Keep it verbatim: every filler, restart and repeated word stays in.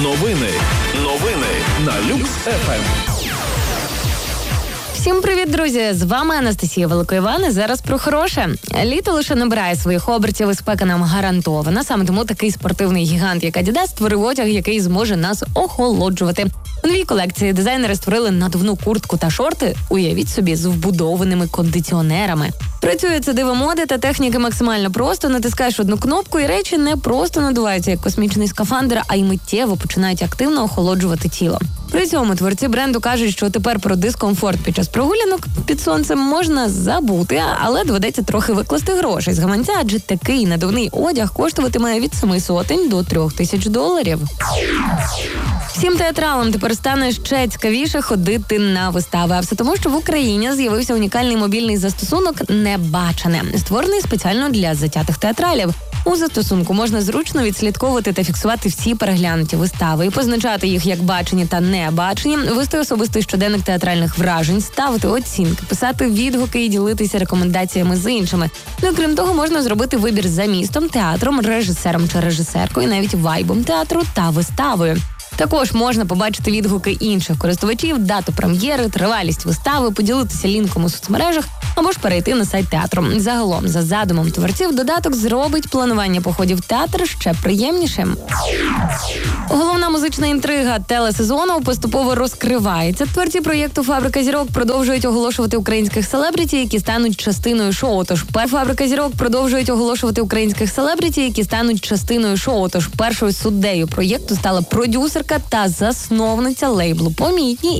Новини. Новини на Люкс еф ем. Всім привіт, друзі! З вами Анастасія Великоїван і зараз про хороше. Літо лише набирає своїх обертів і спека нам гарантована. Саме тому такий спортивний гігант, як Adidas, створив одяг, який зможе нас охолоджувати. У новій колекції дизайнери створили надувну куртку та шорти, уявіть собі, з вбудованими кондиціонерами. Працює це диво моди та техніки максимально просто. Натискаєш одну кнопку і речі не просто надуваються, як космічний скафандр, а й миттєво починають активно охолоджувати тіло. При цьому творці бренду кажуть, що тепер про дискомфорт під час прогулянок під сонцем можна забути, але доведеться трохи викласти грошей з гаманця, адже такий надувний одяг коштуватиме від семи сотень до трьох тисяч доларів. Всім театралам тепер стане ще цікавіше ходити на вистави. А все тому, що в Україні з'явився унікальний мобільний застосунок «Небачене», створений спеціально для затятих театралів. У застосунку можна зручно відслідковувати та фіксувати всі переглянуті вистави і позначати їх як бачені та небачені, вести особистий щоденник театральних вражень, ставити оцінки, писати відгуки і ділитися рекомендаціями з іншими. Ну і крім того, можна зробити вибір за містом, театром, режисером чи режисеркою, навіть вайбом театру та виставою. Також можна побачити відгуки інших користувачів, дату прем'єри, тривалість вистави, поділитися лінком у соцмережах або ж перейти на сайт театру. Загалом, за задумом творців, додаток зробить планування походів в театр ще приємнішим. Головна музична інтрига телесезону поступово розкривається. Творці проєкту «Фабрика зірок» продовжують оголошувати українських селебріті, які стануть частиною шоу. Тож «Фабрика зірок» продовжують оголошувати українських селебріті, які стануть частиною шоу. Тож першою суддею проєкту стала продюсерка та засновниця лейблу «Помітні»